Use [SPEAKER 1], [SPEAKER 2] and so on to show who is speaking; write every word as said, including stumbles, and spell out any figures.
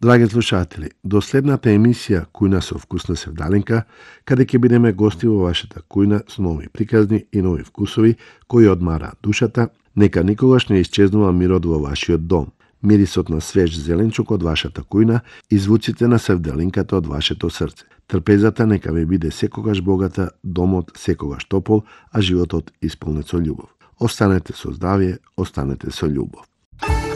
[SPEAKER 1] Драги слушатели, до следната емисија Кујна со вкусна севдалинка, каде ќе бидеме гости во вашата кујна со нови приказни и нови вкусови кои одмараат душата, нека никогаш не исчезнува мирот во вашиот дом, мирисот на свеж зеленчук од вашата кујна и звуците на севдалинката од вашето срце. Трпезата нека ви биде секогаш богата, домот секогаш топол, а животот исполнет со љубов. Останете со здравје, останете со љубов.